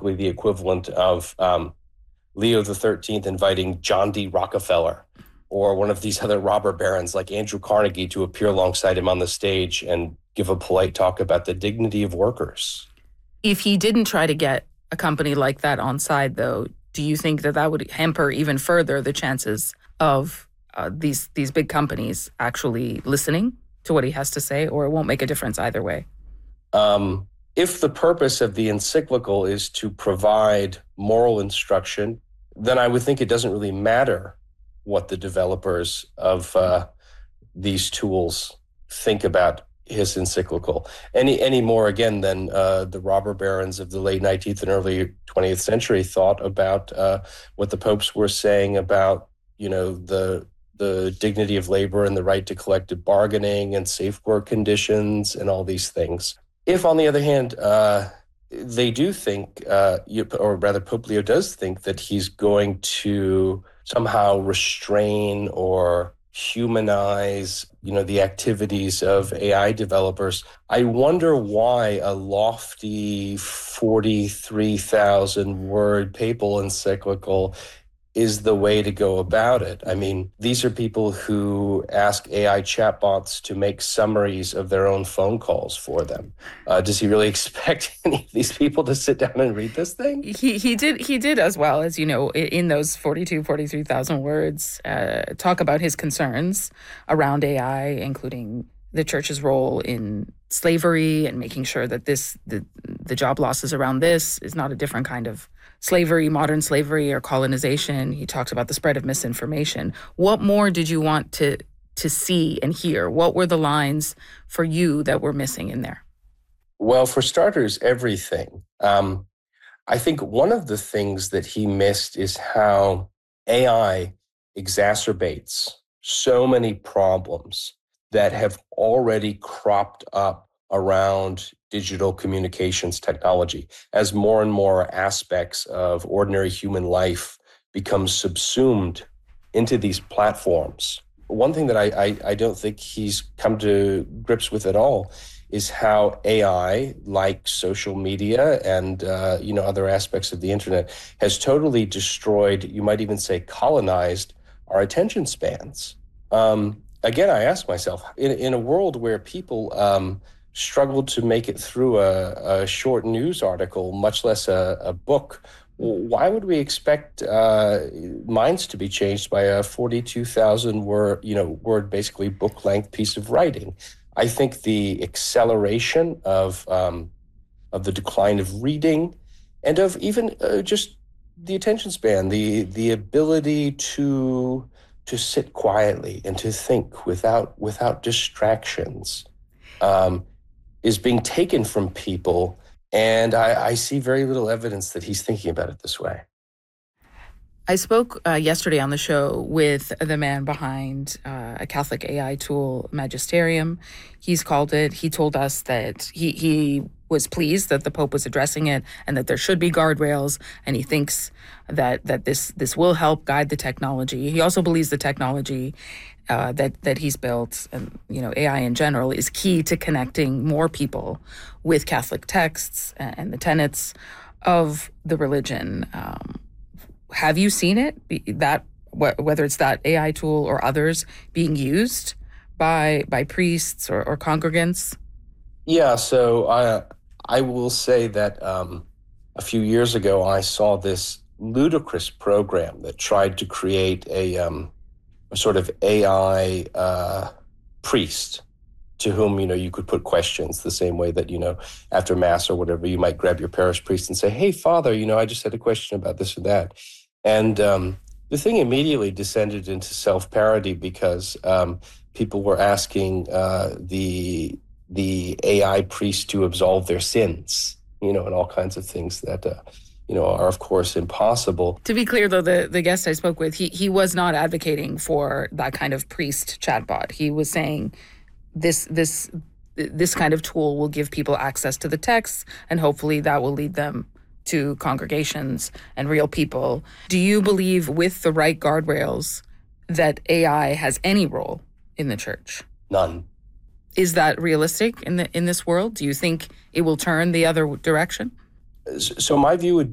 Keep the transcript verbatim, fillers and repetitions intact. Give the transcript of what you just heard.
basically the equivalent of um, Leo the thirteenth inviting John D. Rockefeller or one of these other robber barons like Andrew Carnegie to appear alongside him on the stage and give a polite talk about the dignity of workers. If he didn't try to get a company like that on side, though, do you think that that would hamper even further the chances of uh, these these big companies actually listening to what he has to say, or it won't make a difference either way? Um, if the purpose of the encyclical is to provide moral instruction, then I would think it doesn't really matter what the developers of uh, these tools think about his encyclical any any more again than uh, the robber barons of the late nineteenth and early twentieth century thought about uh, what the popes were saying about, you know, the the dignity of labor and the right to collective bargaining and safe work conditions and all these things. If, on the other hand, uh, they do think, uh, or rather Pope Leo does think that he's going to somehow restrain or humanize, you know, the activities of A I developers, I wonder why a lofty forty-three thousand word papal encyclical is the way to go about it. I mean, these are people who ask A I chatbots to make summaries of their own phone calls for them. Uh, does he really expect any of these people to sit down and read this thing? He he did he did as well, as you know, in those forty-two, forty-three thousand words, uh, talk about his concerns around A I, including the church's role in slavery and making sure that this the, the job losses around this is not a different kind of slavery, modern slavery or colonization. He talks about the spread of misinformation. What more did you want to to see and hear? What were the lines for you that were missing in there? Well, for starters, everything. Um, I think one of the things that he missed is how A I exacerbates so many problems that have already cropped up around digital communications technology as more and more aspects of ordinary human life become subsumed into these platforms. One thing that I, I, I don't think he's come to grips with at all is how A I, like social media and uh, you know other aspects of the internet, has totally destroyed, you might even say colonized, our attention spans. Um, again, I ask myself, in, in a world where people um, struggled to make it through a, a short news article, much less a, a book, why would we expect uh, minds to be changed by a forty-two thousand word, you know, word, basically book-length piece of writing? I think the acceleration of um, of the decline of reading and of even uh, just the attention span, the the ability to to sit quietly and to think without without distractions, um, is being taken from people. And I, I see very little evidence that he's thinking about it this way. I spoke uh, yesterday on the show with the man behind uh, a Catholic A I tool, Magisterium. He's called it. He told us that he, he was pleased that the Pope was addressing it and that there should be guardrails. And he thinks that that this this will help guide the technology. He also believes the technology uh, that that he's built, and you know A I in general, is key to connecting more people with Catholic texts and the tenets of the religion. Um, Have you seen it, that whether it's that A I tool or others, being used by by priests or, or congregants? Yeah, so I I will say that um, a few years ago I saw this ludicrous program that tried to create a, um, a sort of A I uh, priest to whom, you know, you could put questions the same way that, you know, after Mass or whatever, you might grab your parish priest and say, "Hey, Father, you know, I just had a question about this or that." And um, the thing immediately descended into self-parody because um, people were asking uh, the the A I priest to absolve their sins, you know, and all kinds of things that, uh, you know, are, of course, impossible. To be clear, though, the, the guest I spoke with, he, he was not advocating for that kind of priest chatbot. He was saying this this this kind of tool will give people access to the texts, and hopefully that will lead them to congregations and real people. Do you believe, with the right guardrails, that A I has any role in the church? None. Is that realistic in the in this world? Do you think it will turn the other direction? So my view would